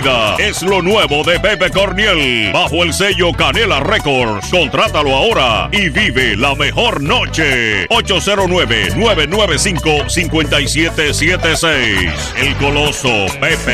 vida es lo nuevo de Pepe Corniel. Bajo el sello Canela Records. Contrátalo ahora y vive la mejor noche. 809-995-5776. El Goloso Pepe